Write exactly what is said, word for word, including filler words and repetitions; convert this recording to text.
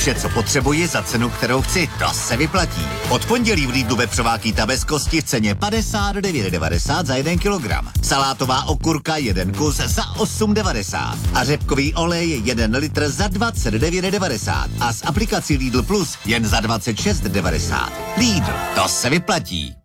Vše, co potřebuji za cenu, kterou chci, to se vyplatí. Od pondělí v Lidlu vepřová kýta bez kosti v ceně padesát devět devadesát za jeden kilogram. Salátová okurka jeden kus za osm devadesát. A řepkový olej jeden litr za dvacet devět devadesát. A s aplikací Lidl Plus jen za dvacet šest devadesát. Lidl, to se vyplatí.